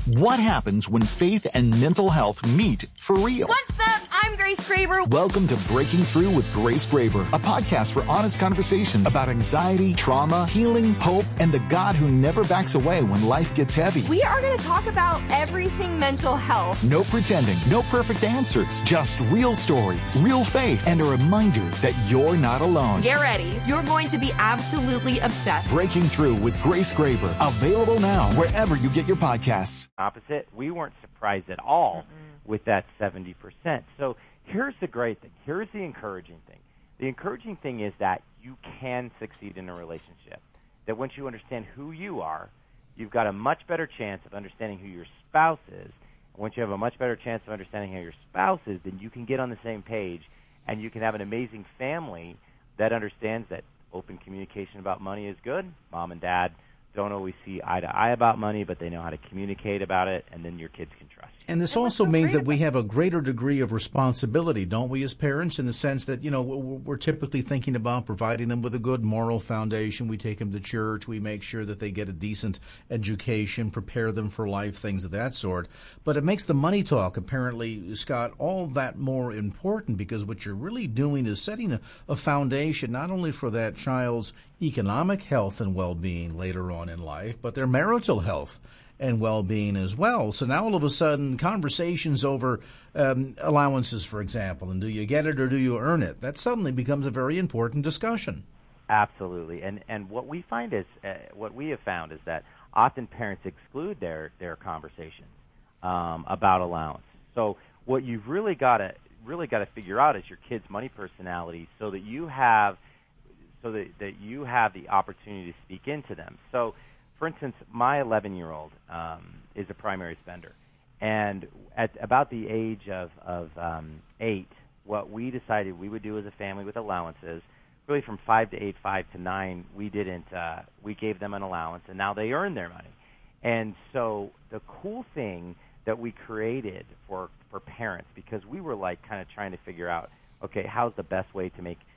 What happens when faith and mental health meet for real? What's up? I'm Grace Graber. Welcome to Breaking Through with Grace Graber, a podcast for honest conversations about anxiety, trauma, healing, hope, and the God who never backs away when life gets heavy. We are going to talk about everything mental health. No pretending, no perfect answers, just real stories, real faith, and a reminder that you're not alone. Get ready. You're going to be absolutely obsessed. Breaking Through with Grace Graber, available now wherever you get your podcasts. Opposite, we weren't surprised at all with that 70%. So here's the great thing. Here's the encouraging thing. The encouraging thing is that you can succeed in a relationship. That once you understand who you are, you've got a much better chance of understanding who your spouse is. And once you have a much better chance of understanding who your spouse is, then you can get on the same page and you can have an amazing family that understands that open communication about money is good. Mom and dad don't always see eye to eye about money, but they know how to communicate about it, and then your kids can trust you. And this also means that we have a greater degree of responsibility, don't we, as parents, in the sense that, you know, we're typically thinking about providing them with a good moral foundation. We take them to church. We make sure that they get a decent education, prepare them for life, things of that sort. But it makes the money talk, apparently, Scott, all that more important, because what you're really doing is setting a foundation not only for that child's economic health and well-being later on in life, but their marital health and well-being as well. So now all of a sudden, conversations over allowances, for example, and do you get it or do you earn it, that suddenly becomes a very important discussion. Absolutely. And what we find is, what we have found is that often parents exclude their conversations about allowance. So what you've really got to figure out is your kid's money personality, so that you have the opportunity to speak into them. So, for instance, my 11-year-old is a primary spender. And at about the age of 8, what we decided we would do as a family with allowances, really from 5 to 8, 5 to 9, we gave them an allowance, and now they earn their money. And so the cool thing that we created for parents, because we were like kind of trying to figure out, okay, how's the best way to make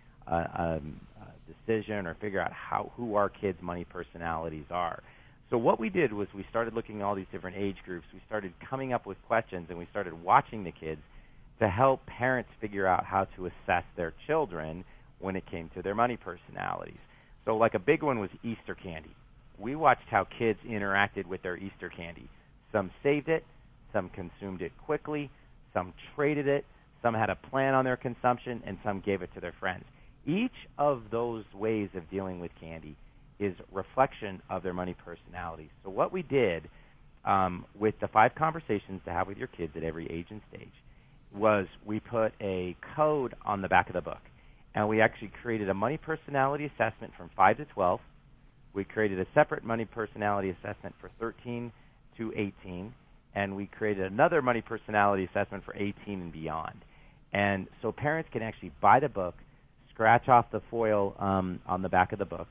a decision or figure out who our kids' money personalities are. So what we did was we started looking at all these different age groups. We started coming up with questions, and we started watching the kids to help parents figure out how to assess their children when it came to their money personalities. So like a big one was Easter candy. We watched how kids interacted with their Easter candy. Some saved it, some consumed it quickly, some traded it, some had a plan on their consumption, and some gave it to their friends. Each of those ways of dealing with candy is reflection of their money personalities. So what we did with the 5 conversations to have with your kids at every age and stage was we put a code on the back of the book. And we actually created a money personality assessment from 5 to 12. We created a separate money personality assessment for 13 to 18. And we created another money personality assessment for 18 and beyond. And so parents can actually buy the book, scratch off the foil on the back of the book,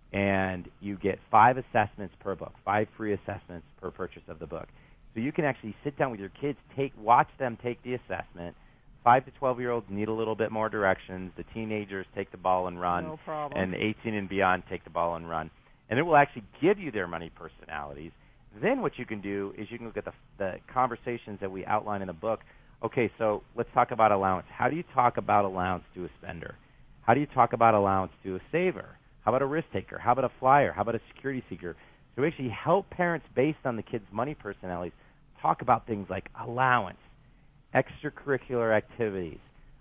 and you get 5 assessments per book, 5 free assessments per purchase of the book. So you can actually sit down with your kids, watch them take the assessment. 5 to 12-year-olds need a little bit more directions. The teenagers take the ball and run. No problem. And 18 and beyond take the ball and run. And it will actually give you their money personalities. Then what you can do is you can look at the conversations that we outline in the book. Okay, so let's talk about allowance. How do you talk about allowance to a spender? How do you talk about allowance to a saver? How about a risk taker? How about a flyer? How about a security seeker? So we actually help parents, based on the kids' money personalities, talk about things like allowance, extracurricular activities.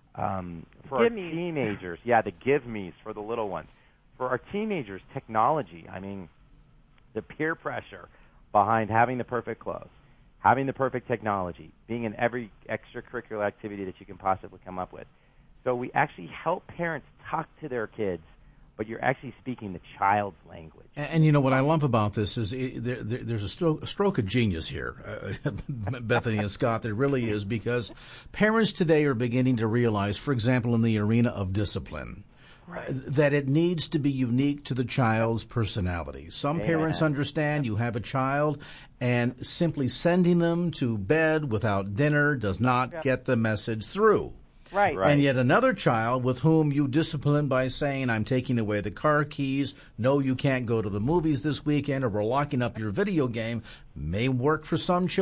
For our teenagers, the give-me's for the little ones. For our teenagers, technology. I mean, the peer pressure behind having the perfect clothes, having the perfect technology, being in every extracurricular activity that you can possibly come up with. So we actually help parents talk to their kids, but you're actually speaking the child's language. And you know what I love about this is there's a stroke of genius here, Bethany and Scott. There really is, because parents today are beginning to realize, for example, in the arena of discipline, that it needs to be unique to the child's personality. Some parents understand you have a child, and simply sending them to bed without dinner does not get the message through. Right. And yet another child with whom you discipline by saying, I'm taking away the car keys, no, you can't go to the movies this weekend, or we're locking up your video game, may work for some children.